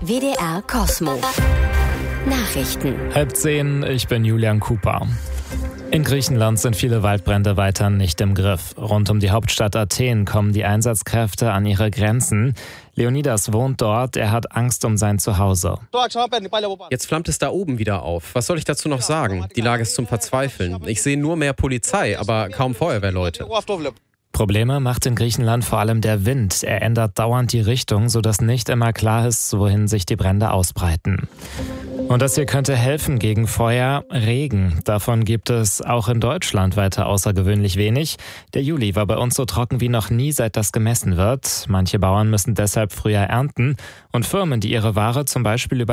WDR Kosmo. Nachrichten. 9:30, ich bin Julian Cooper. In Griechenland sind viele Waldbrände weiter nicht im Griff. Rund um die Hauptstadt Athen kommen die Einsatzkräfte an ihre Grenzen. Leonidas wohnt dort, er hat Angst um sein Zuhause. Jetzt flammt es da oben wieder auf. Was soll ich dazu noch sagen? Die Lage ist zum Verzweifeln. Ich sehe nur mehr Polizei, aber kaum Feuerwehrleute. Probleme macht in Griechenland vor allem der Wind. Er ändert dauernd die Richtung, sodass nicht immer klar ist, wohin sich die Brände ausbreiten. Und das hier könnte helfen gegen Feuer: Regen. Davon gibt es auch in Deutschland weiter außergewöhnlich wenig. Der Juli war bei uns so trocken wie noch nie, seit das gemessen wird. Manche Bauern müssen deshalb früher ernten. Und Firmen, die ihre Ware zum Beispiel über